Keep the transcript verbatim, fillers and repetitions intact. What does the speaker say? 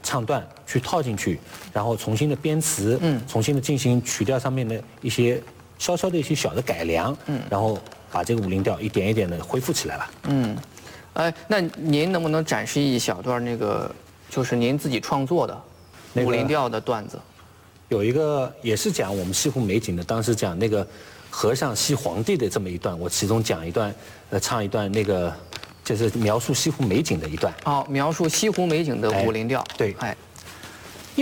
唱段去套进去，然后重新的编词，嗯，重新的进行曲调上面的一些稍稍的一些小的改良，嗯，然后把这个五零调一点一点的恢复起来了。 嗯，哎，那您能不能展示一小段那个，就是您自己创作的五零调的段子？ 有一个也是讲我们西湖美景的，当时讲那个和尚西皇帝的这么一段，我其中讲一段，呃，唱一段那个就是描述西湖美景的一段。 哦，描述西湖美景的五零调。 对， 哎。